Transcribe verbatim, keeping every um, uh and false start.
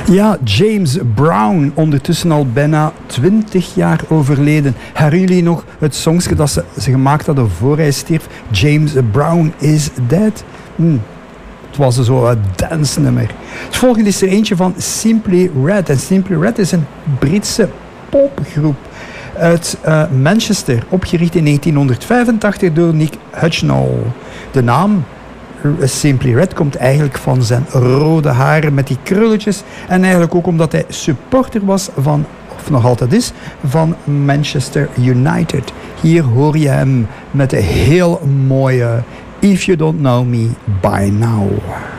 Ja, James Brown, ondertussen al bijna twintig jaar overleden. Herinneren jullie nog het songske dat ze, ze gemaakt hadden voor hij stierf? James Brown is dead. Hm. Het was zo een dansnummer. Het volgende is er eentje van Simply Red. En Simply Red is een Britse popgroep uit uh, Manchester, opgericht in negentienhonderdvijfentachtig door Nick Hutchnall. De naam Simply Red komt eigenlijk van zijn rode haren met die krulletjes en eigenlijk ook omdat hij supporter was van, of nog altijd is, van Manchester United. Hier hoor je hem met een heel mooie If You Don't Know Me By Now.